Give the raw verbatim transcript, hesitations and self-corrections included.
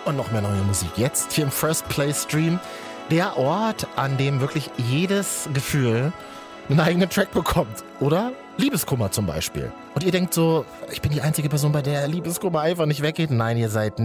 und noch mehr neue Musik. Jetzt hier im First Play Stream. Der Ort, an dem wirklich jedes Gefühl einen eigenen Track bekommt. Oder Liebeskummer zum Beispiel. Und ihr denkt so, ich bin die einzige Person, bei der Liebeskummer einfach nicht weggeht. Nein, ihr seid